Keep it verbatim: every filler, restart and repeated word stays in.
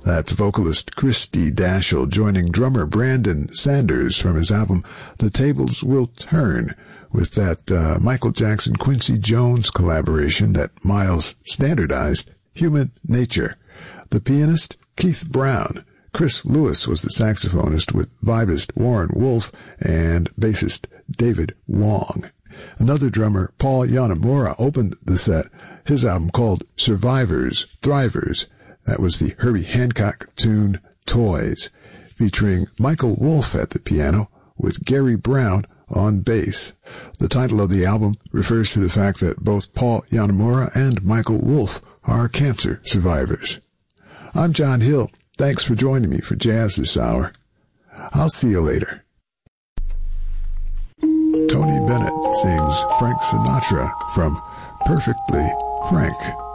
That's vocalist Christy Dashel joining drummer Brandon Sanders from his album The Tables Will Turn with that uh, Michael Jackson-Quincy Jones collaboration that Miles standardized, Human Nature. The pianist, Keith Brown. Chris Lewis was the saxophonist with vibist Warren Wolf and bassist David Wong. Another drummer, Paul Yanamura, opened the set, his album called Survivors, Thrivers. That was the Herbie Hancock tune Toys, featuring Michael Wolf at the piano with Gary Brown on bass. The title of the album refers to the fact that both Paul Yanamura and Michael Wolf are cancer survivors. I'm John Hill. Thanks for joining me for Jazz this hour. I'll see you later. Tony Bennett sings Frank Sinatra from Perfectly Frank.